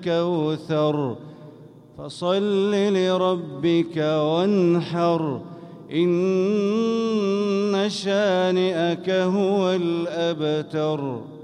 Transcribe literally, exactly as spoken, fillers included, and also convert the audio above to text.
الكوثر فصل لربك وانحر إن شانئك هو الأبتر.